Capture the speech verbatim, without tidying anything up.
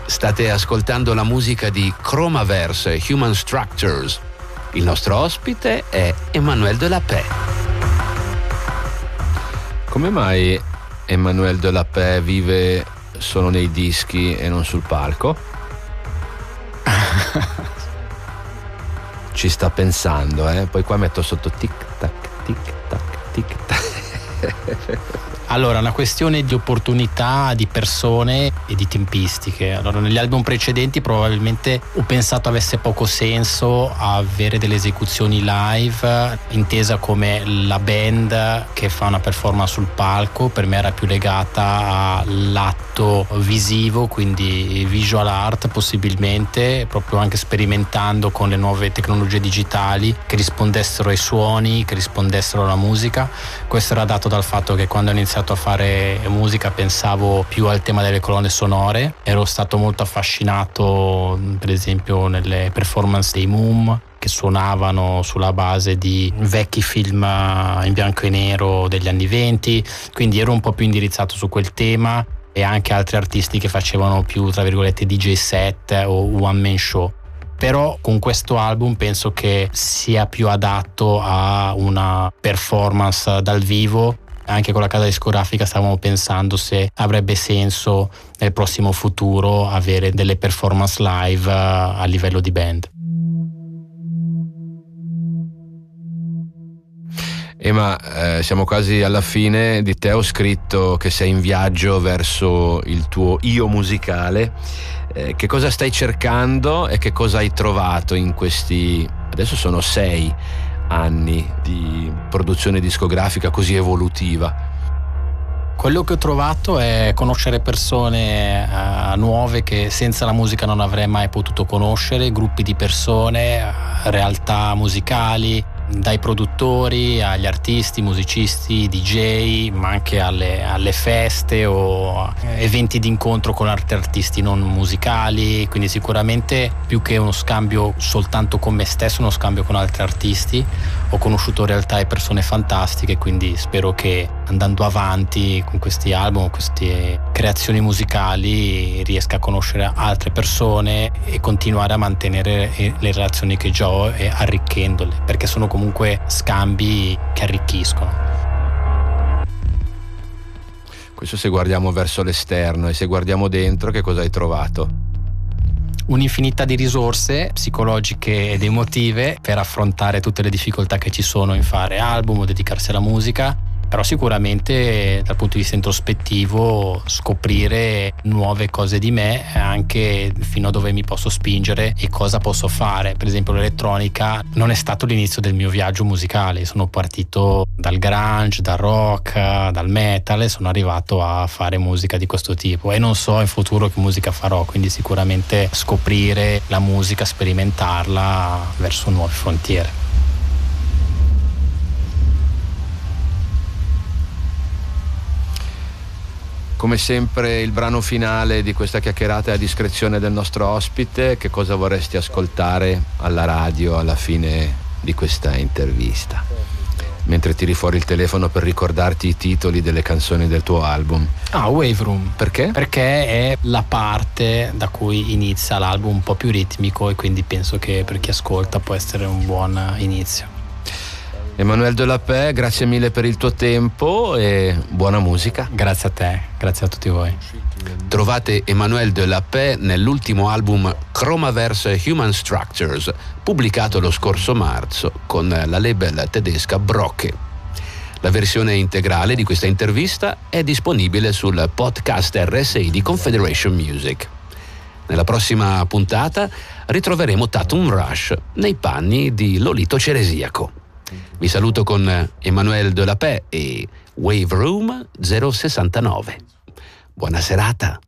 State ascoltando la musica di Chromaverse Human Structures. Il nostro ospite è Emmanuel Delapé. Come mai Emmanuel Delapé vive solo nei dischi e non sul palco? Ci sta pensando, eh? Poi qua metto sotto tic tac, tic tac, tic tac. Allora, una questione di opportunità, di persone e di tempistiche. Allora, negli album precedenti probabilmente ho pensato avesse poco senso avere delle esecuzioni live, intesa come la band che fa una performance sul palco. Per me era più legata all'atto visivo, quindi visual art possibilmente, proprio anche sperimentando con le nuove tecnologie digitali che rispondessero ai suoni, che rispondessero alla musica. Questo era dato dal fatto che quando ho iniziato a fare musica pensavo più al tema delle colonne sonore. Ero stato molto affascinato per esempio nelle performance dei Moom, che suonavano sulla base di vecchi film in bianco e nero degli anni venti, quindi ero un po' più indirizzato su quel tema, e anche altri artisti che facevano più tra virgolette D J set o one man show. Però con questo album penso che sia più adatto a una performance dal vivo. Anche con la casa discografica stavamo pensando se avrebbe senso nel prossimo futuro avere delle performance live a livello di band. Emma, eh, siamo quasi alla fine. Di te ho scritto che sei in viaggio verso il tuo io musicale. Eh, che cosa stai cercando e che cosa hai trovato in questi, adesso sono sei anni di produzione discografica così evolutiva? Quello che ho trovato è conoscere persone uh, nuove che senza la musica non avrei mai potuto conoscere, gruppi di persone, realtà musicali, dai produttori agli artisti, musicisti, D J, ma anche alle, alle feste o eventi di incontro con altri artisti non musicali. Quindi sicuramente più che uno scambio soltanto con me stesso, uno scambio con altri artisti. Ho conosciuto realtà e persone fantastiche, quindi spero che andando avanti con questi album, con queste creazioni musicali, riesca a conoscere altre persone e continuare a mantenere le relazioni che già ho e arricchendole, perché sono comunque scambi che arricchiscono. Questo se guardiamo verso l'esterno, e se guardiamo dentro, che cosa hai trovato? Un'infinità di risorse psicologiche ed emotive per affrontare tutte le difficoltà che ci sono in fare album o dedicarsi alla musica. Però sicuramente dal punto di vista introspettivo scoprire nuove cose di me, anche fino a dove mi posso spingere e cosa posso fare. Per esempio l'elettronica non è stato l'inizio del mio viaggio musicale. Sono partito dal grunge, dal rock, dal metal e sono arrivato a fare musica di questo tipo, e non so in futuro che musica farò, quindi sicuramente scoprire la musica, sperimentarla verso nuove frontiere. Come sempre il brano finale di questa chiacchierata è a discrezione del nostro ospite. Che cosa vorresti ascoltare alla radio alla fine di questa intervista, mentre tiri fuori il telefono per ricordarti i titoli delle canzoni del tuo album? Ah, Wave Room. Perché? Perché è la parte da cui inizia l'album, un po' più ritmico, e quindi penso che per chi ascolta può essere un buon inizio. Emmanuel Delapé, grazie mille per il tuo tempo e buona musica. Grazie a te, grazie a tutti voi. Trovate Emmanuel Delapé nell'ultimo album Chromaverse Human Structures, pubblicato lo scorso marzo con la label tedesca Brocke. La versione integrale di questa intervista è disponibile sul podcast R S I di Confederation Music. Nella prossima puntata ritroveremo Tatum Rush nei panni di Lolito Ceresiaco. Vi saluto con Emmanuel Delapé e Wave Room zero sessantanove. Buona serata.